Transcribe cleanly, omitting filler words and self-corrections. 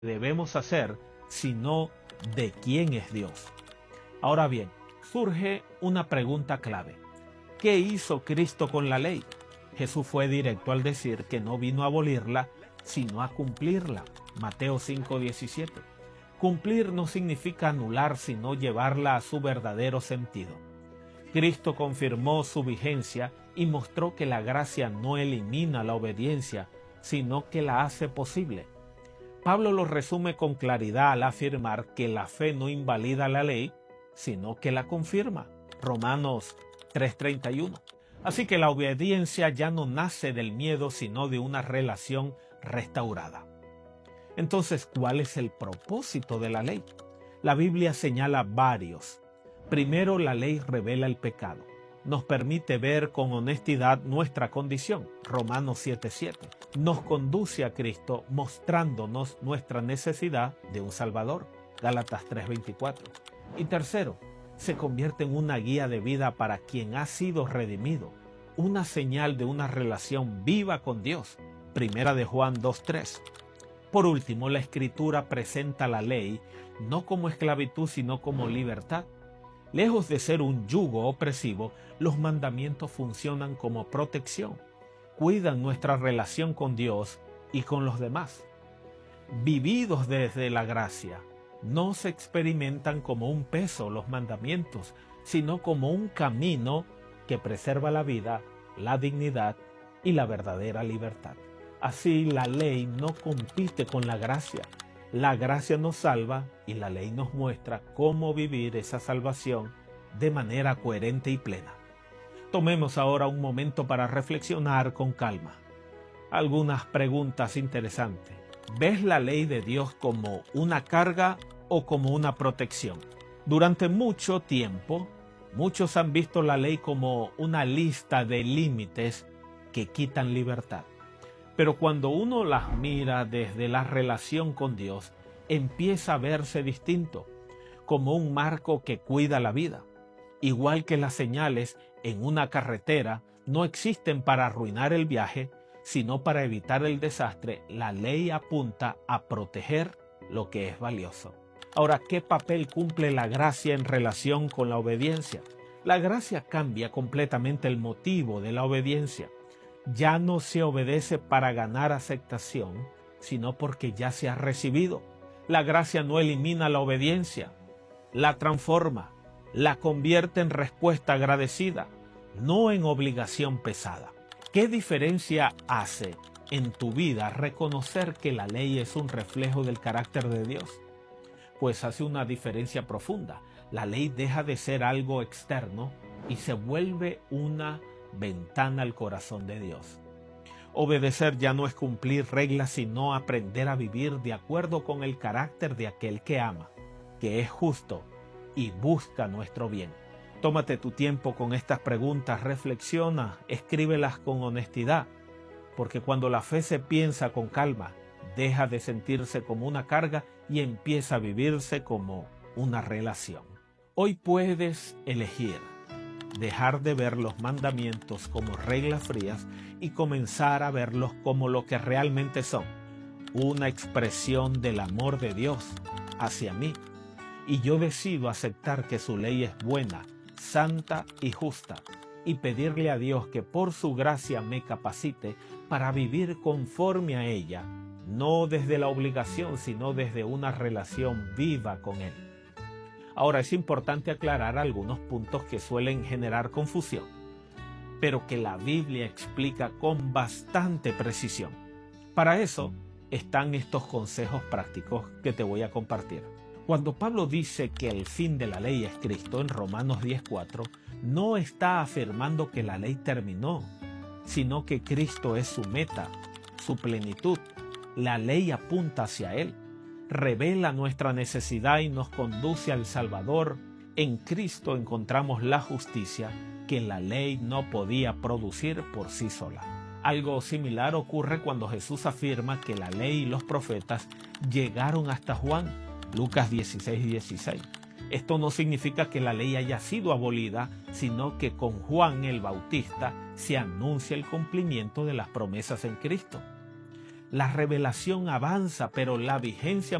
debemos hacer, sino de quién es Dios. Ahora bien, surge una pregunta clave. ¿Qué hizo Cristo con la ley? Jesús fue directo al decir que no vino a abolirla, sino a cumplirla. Mateo 5:17. Cumplir no significa anular, sino llevarla a su verdadero sentido. Cristo confirmó su vigencia y mostró que la gracia no elimina la obediencia, sino que la hace posible. Pablo lo resume con claridad al afirmar que la fe no invalida la ley, sino que la confirma. Romanos 3:31. Así que la obediencia ya no nace del miedo, sino de una relación restaurada. Entonces, ¿cuál es el propósito de la ley? La Biblia señala varios. Primero, la ley revela el pecado. Nos permite ver con honestidad nuestra condición. Romanos 7:7. Nos conduce a Cristo mostrándonos nuestra necesidad de un Salvador. Gálatas 3:24. Y tercero, se convierte en una guía de vida para quien ha sido redimido, una señal de una relación viva con Dios. Primera de Juan 2:3. Por último, la Escritura presenta la ley no como esclavitud, sino como libertad. Lejos de ser un yugo opresivo, los mandamientos funcionan como protección. Cuidan nuestra relación con Dios y con los demás. Vividos desde la gracia, no se experimentan como un peso los mandamientos, sino como un camino que preserva la vida, la dignidad y la verdadera libertad. Así, la ley no compite con la gracia. La gracia nos salva y la ley nos muestra cómo vivir esa salvación de manera coherente y plena. Tomemos ahora un momento para reflexionar con calma. Algunas preguntas interesantes. ¿Ves la ley de Dios como una carga o como una protección? Durante mucho tiempo, muchos han visto la ley como una lista de límites que quitan libertad. Pero cuando uno las mira desde la relación con Dios, empieza a verse distinto, como un marco que cuida la vida. Igual que las señales en una carretera no existen para arruinar el viaje, sino para evitar el desastre, la ley apunta a proteger lo que es valioso. Ahora, ¿qué papel cumple la gracia en relación con la obediencia? La gracia cambia completamente el motivo de la obediencia. Ya no se obedece para ganar aceptación, sino porque ya se ha recibido. La gracia no elimina la obediencia, la transforma, la convierte en respuesta agradecida, no en obligación pesada. ¿Qué diferencia hace en tu vida reconocer que la ley es un reflejo del carácter de Dios? Pues hace una diferencia profunda. La ley deja de ser algo externo y se vuelve una ventana al corazón de Dios. Obedecer ya no es cumplir reglas, sino aprender a vivir de acuerdo con el carácter de aquel que ama, que es justo y busca nuestro bien. Tómate tu tiempo con estas preguntas, reflexiona, escríbelas con honestidad, porque cuando la fe se piensa con calma, deja de sentirse como una carga y empieza a vivirse como una relación. Hoy puedes elegir dejar de ver los mandamientos como reglas frías y comenzar a verlos como lo que realmente son, una expresión del amor de Dios hacia mí. Y yo decido aceptar que su ley es buena, santa y justa, y pedirle a Dios que por su gracia me capacite para vivir conforme a ella, no desde la obligación, sino desde una relación viva con Él. Ahora, es importante aclarar algunos puntos que suelen generar confusión, pero que la Biblia explica con bastante precisión. Para eso están estos consejos prácticos que te voy a compartir. Cuando Pablo dice que el fin de la ley es Cristo en Romanos 10:4, no está afirmando que la ley terminó, sino que Cristo es su meta, su plenitud. La ley apunta hacia Él, revela nuestra necesidad y nos conduce al Salvador. En Cristo encontramos la justicia que la ley no podía producir por sí sola. Algo similar ocurre cuando Jesús afirma que la ley y los profetas llegaron hasta Juan, Lucas 16:16. Esto no significa que la ley haya sido abolida, sino que con Juan el Bautista se anuncia el cumplimiento de las promesas en Cristo. La revelación avanza, pero la vigencia